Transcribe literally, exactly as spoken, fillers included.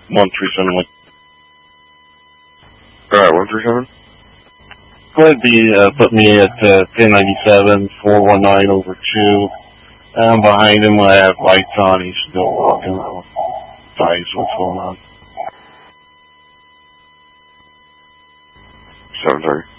one three seven. Alright, one three seven. Go ahead, be, uh, put me at uh, ten ninety-seven, four one nine over two. I'm behind him. I have lights on. He's still walking. Eyes, what's going on? seven thirty.